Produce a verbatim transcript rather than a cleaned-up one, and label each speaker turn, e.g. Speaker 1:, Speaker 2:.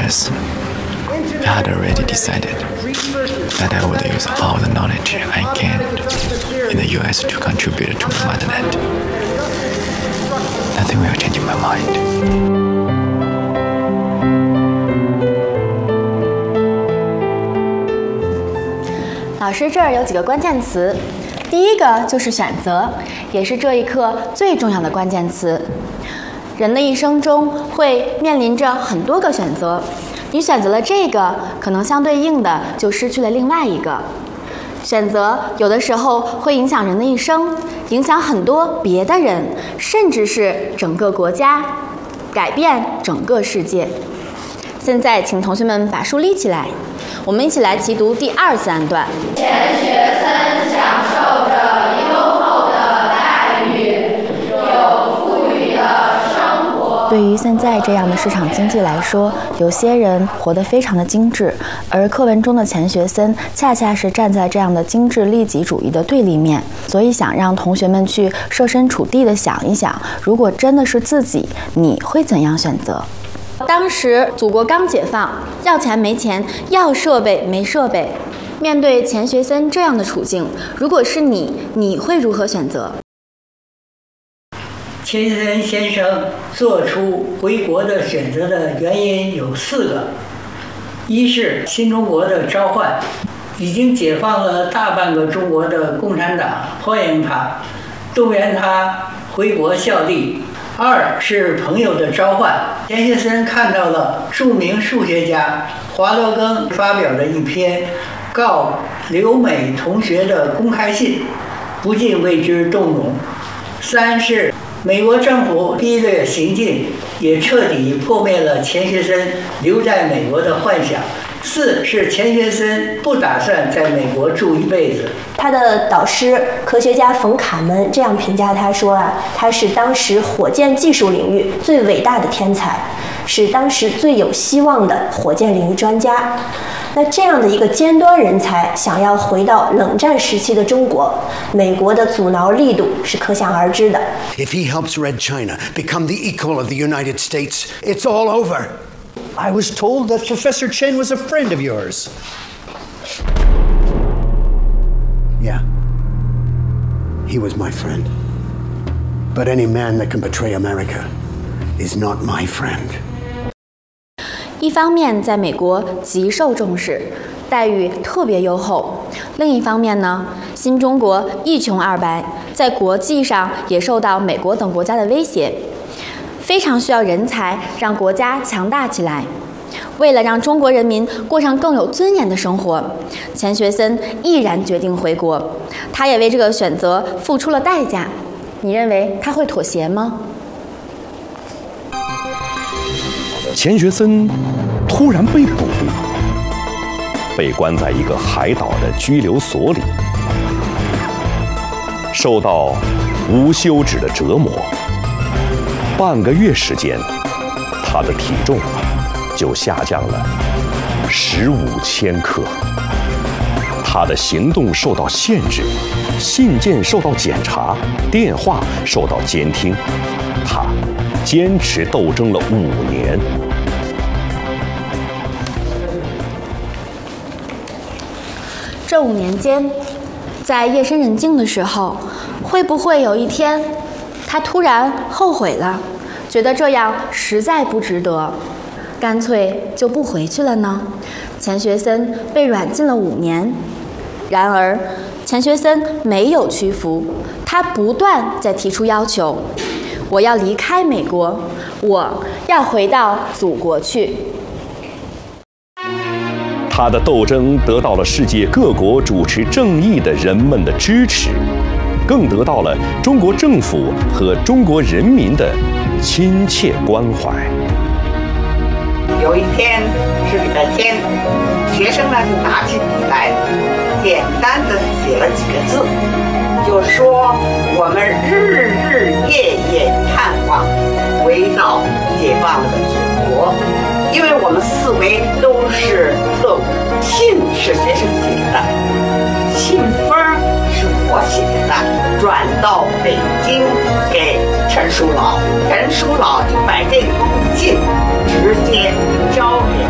Speaker 1: years, I had already decided that I would use all the knowledge I gained in the U S to contribute to my motherland. Nothing will change my mind.
Speaker 2: 老师这儿有几个关键词，第一个就是选择，也是这一课最重要的关键词。人的一生中会面临着很多个选择，你选择了这个，可能相对应的就失去了另外一个。选择有的时候会影响人的一生，影响很多别的人，甚至是整个国家，改变整个世界。现在请同学们把书立起来，我们一起来齐读第二自然段。
Speaker 3: 钱学森享受着优厚的待遇，有富裕的生活。
Speaker 2: 对于现在这样的市场经济来说，有些人活得非常的精致，而课文中的钱学森恰恰是站在这样的精致利己主义的对立面，所以想让同学们去设身处地的想一想，如果真的是自己，你会怎样选择？当时祖国刚解放，要钱没钱，要设备没设备。面对钱学森这样的处境，如果是你，你会如何选择？
Speaker 4: 钱学森先生做出回国的选择的原因有四个：一是新中国的召唤，已经解放了大半个中国的共产党欢迎他，动员他回国效力。二是朋友的召唤，钱学森看到了著名数学家华罗庚发表的一篇告留美同学的公开信，不禁为之动容。三是美国政府逼掠行径，也彻底破灭了钱学森留在美国的幻想。四是钱学森不打算在美国住一辈子。
Speaker 5: 他的导师科学家冯卡门这样评价他说啊，他是当时火箭技术领域最伟大的天才，是当时最有希望的火箭领域专家。那这样的一个尖端人才想要回到冷战时期的中国，美国的阻挠力度是可想而知的。
Speaker 6: If he helps Red China become the equal of the United States, it's all over.
Speaker 7: I was told that Professor Chen was a friend of yours.
Speaker 6: Yeah. He was my friend. But any man that can betray America is not my friend.
Speaker 2: 一方面在美国极受重视，待遇特别优厚；另一方面呢，新中国一穷二白，在国际上也受到美国等国家的威胁，非常需要人才让国家强大起来。为了让中国人民过上更有尊严的生活，钱学森毅然决定回国，他也为这个选择付出了代价。你认为他会妥协吗？
Speaker 8: 钱学森突然被捕，被关在一个海岛的拘留所里，受到无休止的折磨。半个月时间，他的体重就下降了十五千克。他的行动受到限制，信件受到检查，电话受到监听。他坚持斗争了五年。
Speaker 2: 这五年间，在夜深人静的时候，会不会有一天，他突然后悔了，觉得这样实在不值得，干脆就不回去了呢？钱学森被软禁了五年，然而钱学森没有屈服，他不断在提出要求：我要离开美国，我要回到祖国去。
Speaker 8: 他的斗争得到了世界各国主持正义的人们的支持，更得到了中国政府和中国人民的亲切关怀。
Speaker 9: 有一天是礼拜天，学生呢就拿起笔来，简单的写了几个字，就说我们日日夜夜盼望回到解放的祖国。因为我们四围都是特务，信是学生写的，信封是我写的，转到北京给陈叔老，陈叔老就把这封信直接交给